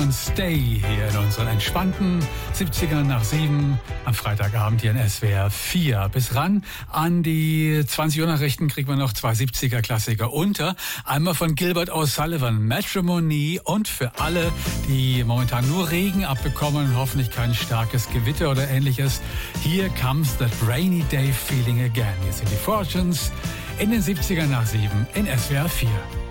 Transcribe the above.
Simon Stay hier in unseren entspannten 70ern nach 7 am Freitagabend hier in SWR 4. Bis ran an die 20 Uhr Nachrichten kriegt man noch 2 70er Klassiker unter. Einmal von Gilbert O'Sullivan, Matrimony, und für alle, die momentan nur Regen abbekommen, hoffentlich kein starkes Gewitter oder ähnliches. Here comes that rainy day feeling again. Hier sind die Fortunes in den 70ern nach 7 in SWR 4.